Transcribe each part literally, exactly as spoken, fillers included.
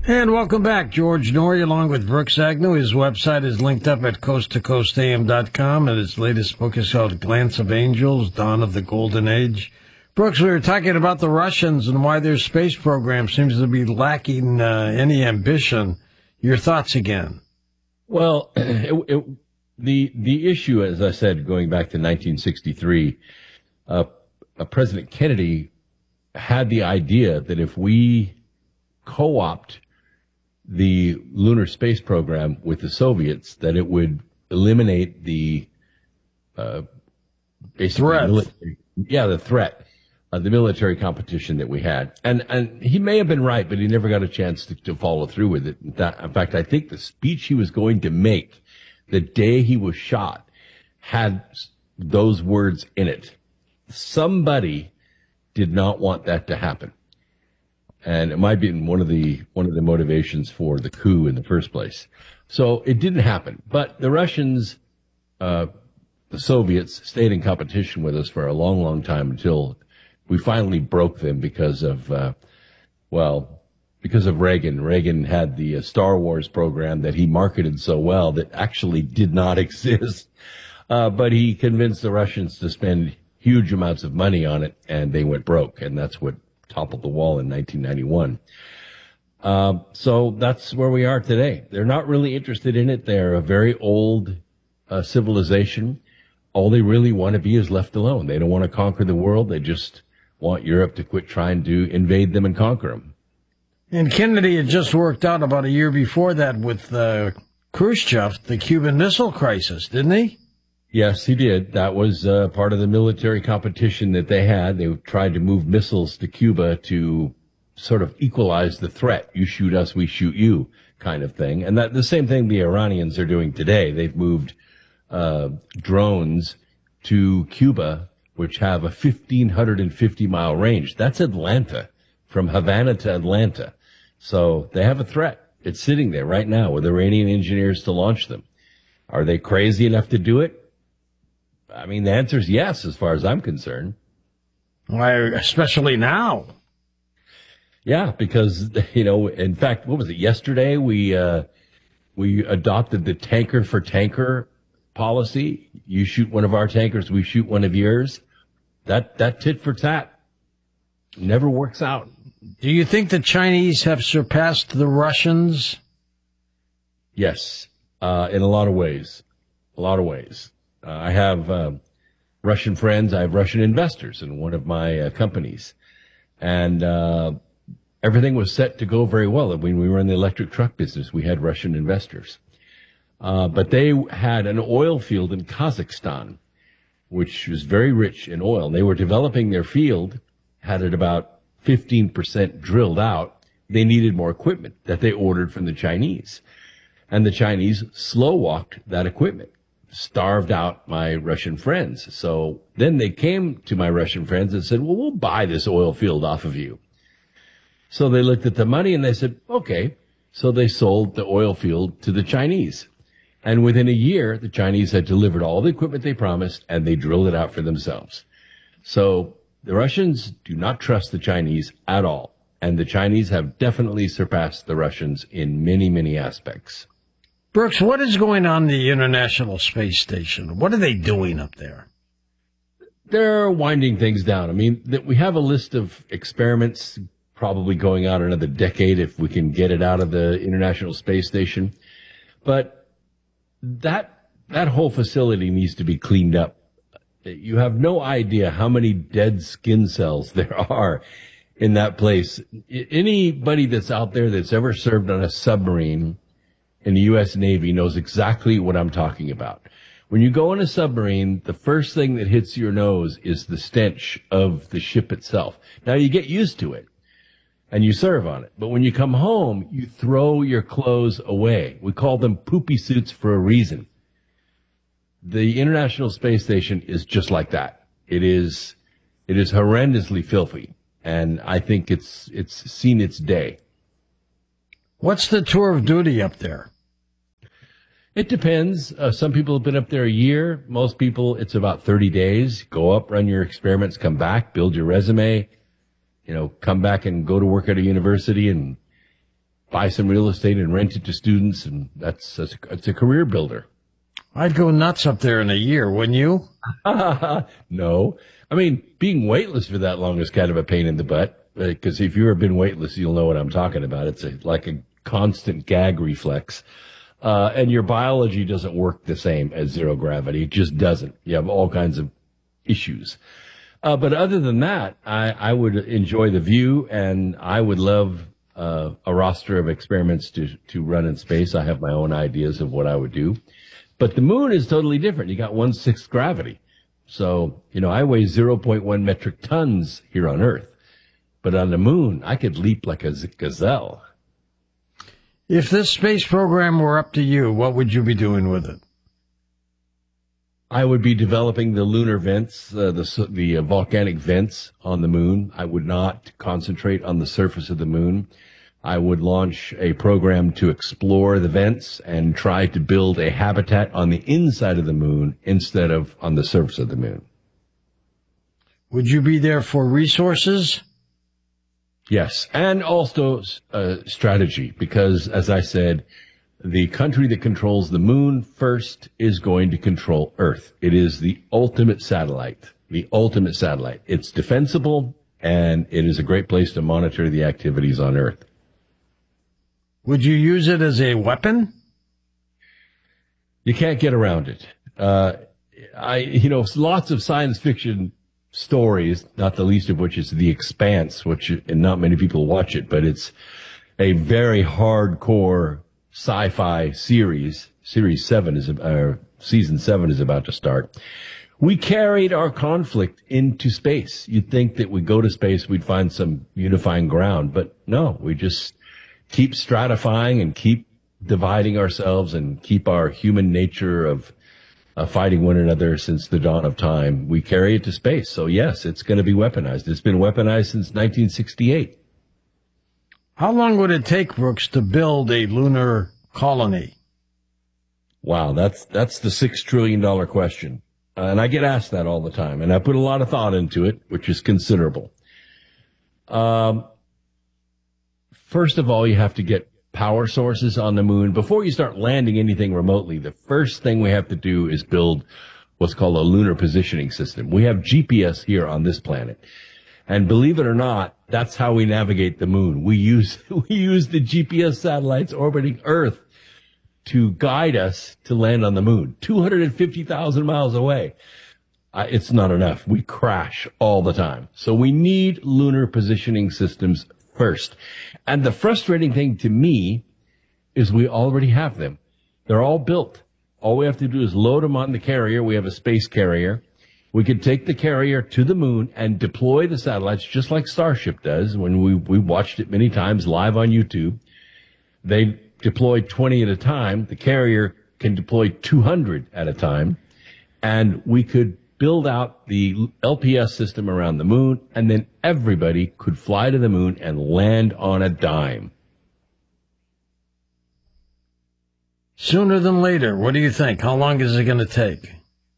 And welcome back. George Noory along with Brooks Agnew. His website is linked up at coast to coast a m dot com, and his latest book is called Glance of Angels, Dawn of the Golden Age. Brooks, we were talking about the Russians and why their space program seems to be lacking uh, any ambition. Your thoughts again? Well, it, it, the the issue, as I said, going back to nineteen sixty-three, uh, uh, President Kennedy had the idea that if we co-opt the lunar space program with the Soviets, that it would eliminate the uh, basically threat. Military, yeah, the threat, uh, the military competition that we had. And and he may have been right, but he never got a chance to, to follow through with it. In, that, in fact, I think the speech he was going to make the day he was shot had those words in it. Somebody did not want that to happen. And it might be one of the one of the motivations for the coup in the first place. So it didn't happen. But the Russians, uh, the Soviets, stayed in competition with us for a long, long time until we finally broke them because of, uh, well, because of Reagan. Reagan had the uh, Star Wars program that he marketed so well that actually did not exist. Uh, but he convinced the Russians to spend huge amounts of money on it, and they went broke. And that's what toppled the wall in nineteen ninety-one. Uh, so that's where we are today. They're not really interested in it. They're a very old uh, civilization. All they really want to be is left alone. They don't want to conquer the world. They just want Europe to quit trying to invade them and conquer them. And Kennedy had just worked out about a year before that with uh, Khrushchev, the Cuban Missile Crisis, didn't he? Yes, he did. That was uh, part of the military competition that they had. They tried to move missiles to Cuba to sort of equalize the threat. You shoot us, we shoot you kind of thing. And that the same thing the Iranians are doing today. They've moved uh, drones to Cuba, which have a fifteen fifty mile range. That's Atlanta, from Havana to Atlanta. So they have a threat. It's sitting there right now with Iranian engineers to launch them. Are they crazy enough to do it? I mean, the answer is yes, as far as I'm concerned. Why, especially now. Yeah, because, you know, in fact, what was it? Yesterday, we, uh, we adopted the tanker for tanker policy. You shoot one of our tankers, we shoot one of yours. That, that tit for tat never works out. Do you think the Chinese have surpassed the Russians? Yes, uh, in a lot of ways. A lot of ways. Uh, I have uh, Russian friends. I have Russian investors in one of my uh, companies. And uh, everything was set to go very well. When we were in the electric truck business, we had Russian investors. Uh, but they had an oil field in Kazakhstan, which was very rich in oil. They were developing their field, had it about fifteen percent drilled out. They needed more equipment that they ordered from the Chinese. And the Chinese slow-walked that equipment, starved out my Russian friends. So then they came to my Russian friends and said, well, we'll buy this oil field off of you. So they looked at the money and they said, okay. So they sold the oil field to the Chinese. And within a year, the Chinese had delivered all the equipment they promised, and they drilled it out for themselves. So the Russians do not trust the Chinese at all. And the Chinese have definitely surpassed the Russians in many, many aspects. Brooks, what is going on in the International Space Station? What are they doing up there? They're winding things down. I mean, th- we have a list of experiments probably going out another decade if we can get it out of the International Space Station. But that that whole facility needs to be cleaned up. You have no idea how many dead skin cells there are in that place. I- anybody that's out there that's ever served on a submarine in the U S Navy knows exactly what I'm talking about. When you go on a submarine, the first thing that hits your nose is the stench of the ship itself. Now, you get used to it, and you serve on it. But when you come home, you throw your clothes away. We call them poopy suits for a reason. The International Space Station is just like that. It is, it is horrendously filthy, and I think it's it's seen its day. What's the tour of duty up there? It depends. Uh, some people have been up there a year. Most people, it's about thirty days. Go up, run your experiments, come back, build your resume, you know, come back and go to work at a university and buy some real estate and rent it to students, and that's, that's it's a career builder. I'd go nuts up there in a year, wouldn't you? No. I mean, being weightless for that long is kind of a pain in the butt, because if you've ever been weightless, you'll know what I'm talking about. It's a, like a constant gag reflex. Uh, and your biology doesn't work the same as zero gravity. It just doesn't. You have all kinds of issues. Uh, but other than that, I, I would enjoy the view, and I would love uh, a roster of experiments to, to run in space. I have my own ideas of what I would do. But the moon is totally different. You got one-sixth gravity. So, you know, I weigh zero point one metric tons here on Earth. But on the moon, I could leap like a gazelle. If this space program were up to you, what would you be doing with it? I would be developing the lunar vents, uh, the the uh, volcanic vents on the moon. I would not concentrate on the surface of the moon. I would launch a program to explore the vents and try to build a habitat on the inside of the moon instead of on the surface of the moon. Would you be there for resources? Yes, and also uh, strategy, because, as I said, the country that controls the moon first is going to control Earth. It is the ultimate satellite, the ultimate satellite. It's defensible, and it is a great place to monitor the activities on Earth. Would you use it as a weapon? You can't get around it. Uh, I, you know, lots of science fiction stories, not the least of which is The Expanse, which, and not many people watch it, but it's a very hardcore sci-fi series. Series seven is, uh, season seven is about to start. We carried our conflict into space. You'd think that we'd go to space, we'd find some unifying ground, but no, we just keep stratifying and keep dividing ourselves and keep our human nature of uh, fighting one another since the dawn of time. We carry it to space. So yes, it's going to be weaponized. It's been weaponized since nineteen sixty-eight. How long would it take, Brooks, to build a lunar colony? Wow, that's that's the six trillion dollar question. Uh, and I get asked that all the time, and I put a lot of thought into it, which is considerable. Um, first of all, you have to get power sources on the moon. Before you start landing anything remotely, the first thing we have to do is build what's called a lunar positioning system. We have G P S here on this planet. And believe it or not, that's how we navigate the moon. We use, we use the G P S satellites orbiting Earth to guide us to land on the moon, two hundred fifty thousand miles away. Uh, it's not enough. We crash all the time. So we need lunar positioning systems first. And the frustrating thing to me is we already have them. They're all built. All we have to do is load them on the carrier. We have a space carrier. We could take the carrier to the moon and deploy the satellites just like Starship does. When we, we watched it many times live on YouTube, they deployed twenty at a time. The carrier can deploy two hundred at a time. And we could build out the L P S system around the moon, and then everybody could fly to the moon and land on a dime. Sooner than later. What do you think? How long is it going to take?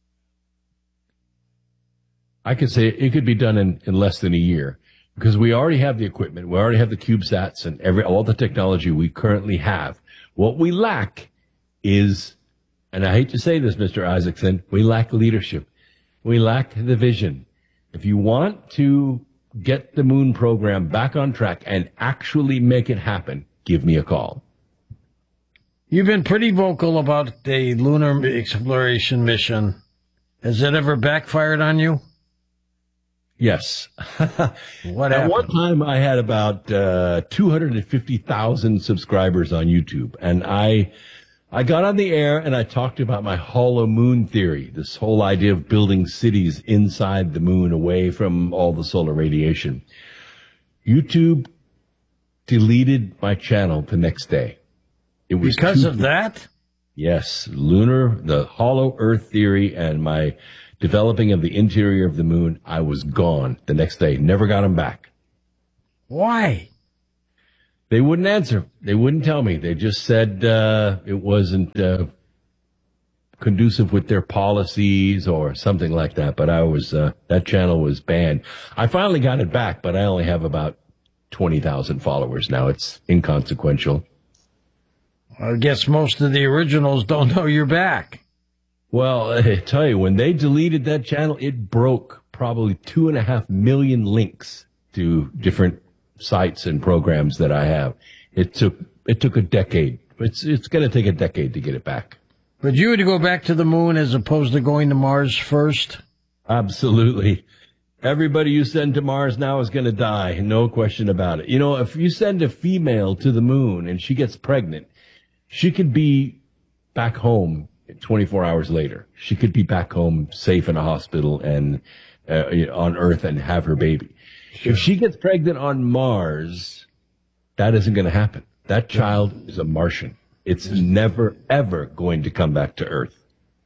I could say it could be done in, in less than a year, because we already have the equipment. We already have the CubeSats and every, all the technology we currently have. What we lack is, and I hate to say this, Mister Isaacson, we lack leadership. We lack the vision. If you want to get the moon program back on track and actually make it happen, give me a call. You've been pretty vocal about the lunar exploration mission. Has it ever backfired on you? Yes. What At happened? one time, I had about uh, two hundred fifty thousand subscribers on YouTube, and I I got on the air and I talked about my hollow moon theory, this whole idea of building cities inside the moon away from all the solar radiation. YouTube deleted my channel the next day. It was Because too- of that? Yes, lunar, the hollow earth theory and my developing of the interior of the moon, I was gone the next day. Never got them back. Why? They wouldn't answer. They wouldn't tell me. They just said uh, it wasn't uh, conducive with their policies or something like that. But I was uh, that channel was banned. I finally got it back, but I only have about twenty thousand followers now. It's inconsequential. I guess most of the originals don't know you're back. Well, I tell you, when they deleted that channel, it broke probably two and a half million links to different sites and programs that I have. It took it took a decade. It's it's going to take a decade to get it back. But you would go back to the moon as opposed to going to Mars first? Absolutely. Everybody you send to Mars now is going to die. No question about it. You know, if you send a female to the moon and she gets pregnant, she could be back home twenty-four hours later. She could be back home safe in a hospital and uh, on Earth and have her baby. Sure. If she gets pregnant on Mars, that isn't going to happen. That child is a Martian. It's never, ever going to come back to Earth.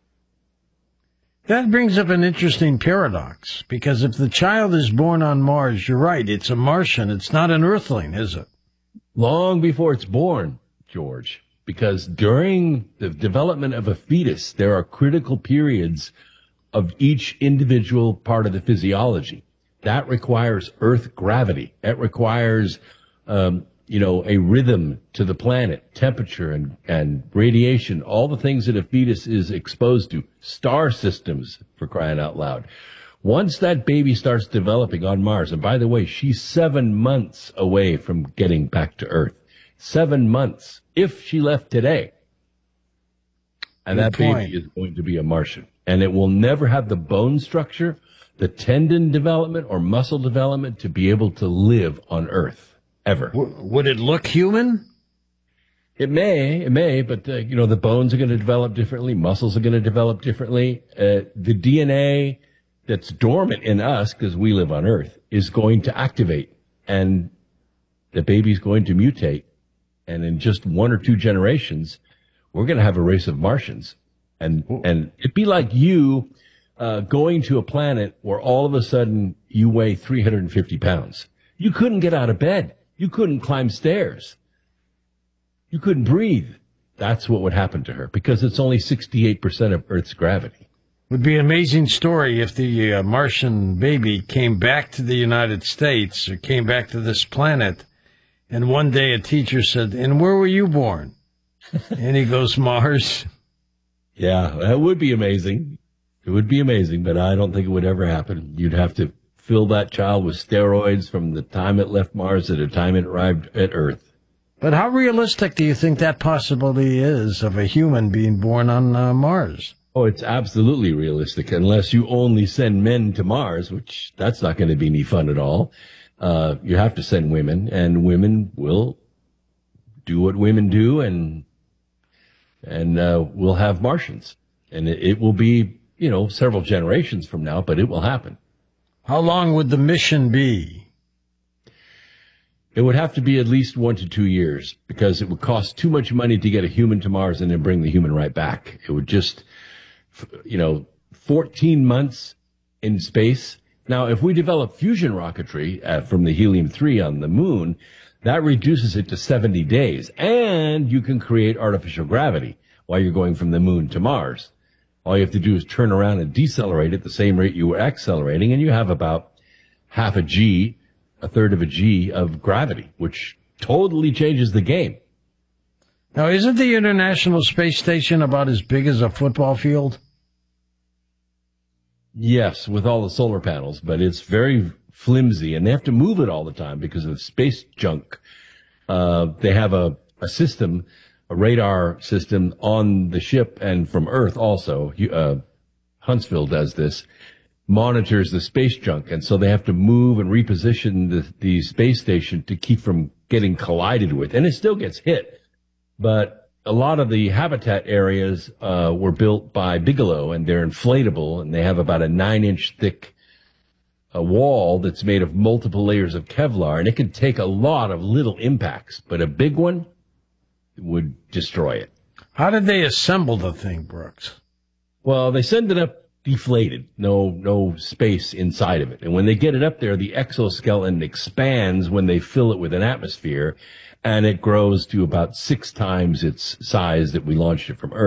That brings up an interesting paradox, because if the child is born on Mars, you're right, it's a Martian. It's not an Earthling, is it? Long before it's born, George, because during the development of a fetus, there are critical periods of each individual part of the physiology. That requires Earth gravity. It requires, um, you know, a rhythm to the planet, temperature and, and radiation, all the things that a fetus is exposed to, star systems, for crying out loud. Once that baby starts developing on Mars, and by the way, she's seven months away from getting back to Earth. Seven months, if she left today. And Good that point. baby is going to be a Martian. And it will never have the bone structure, the tendon development, or muscle development to be able to live on Earth. Ever. W- would it look human? It may, it may, but, uh, you know, the bones are going to develop differently. Muscles are going to develop differently. Uh, the D N A that's dormant in us, because we live on Earth, is going to activate. And the baby's going to mutate. And in just one or two generations, we're going to have a race of Martians. And, and it'd be like you uh, going to a planet where all of a sudden you weigh three hundred fifty pounds. You couldn't get out of bed. You couldn't climb stairs. You couldn't breathe. That's what would happen to her, because it's only sixty-eight percent of Earth's gravity. Would be an amazing story if the uh, Martian baby came back to the United States or came back to this planet, and one day a teacher said, "And where were you born?" And he goes, "Mars." Yeah, that would be amazing. It would be amazing, but I don't think it would ever happen. You'd have to fill that child with steroids from the time it left Mars to the time it arrived at Earth. But how realistic do you think that possibility is of a human being born on uh, Mars? Oh, it's absolutely realistic, unless you only send men to Mars, which that's not going to be any fun at all. Uh, you have to send women, and women will do what women do, and and uh, we'll have Martians. And it, it will be, you know, several generations from now, but it will happen. How long would the mission be? It would have to be at least one to two years, because it would cost too much money to get a human to Mars and then bring the human right back. It would just, you know, fourteen months in space. Now, if we develop fusion rocketry uh, from the helium three on the moon, that reduces it to seventy days. And you can create artificial gravity while you're going from the moon to Mars. All you have to do is turn around and decelerate at the same rate you were accelerating, and you have about half a G, a third of a G of gravity, which totally changes the game. Now, isn't the International Space Station about as big as a football field? Yes, with all the solar panels, but it's very flimsy, and they have to move it all the time because of space junk. Uh, they have a, a system, a radar system on the ship and from Earth also. Uh, Huntsville does this, monitors the space junk, and so they have to move and reposition the, the space station to keep from getting collided with, and it still gets hit. But a lot of the habitat areas uh, were built by Bigelow, and they're inflatable, and they have about a nine-inch thick a wall that's made of multiple layers of Kevlar, and it can take a lot of little impacts, but a big one would destroy it. How did they assemble the thing, Brooks? Well, they send it up deflated, no no space inside of it. And when they get it up there, the exoskeleton expands when they fill it with an atmosphere, and it grows to about six times its size that we launched it from Earth.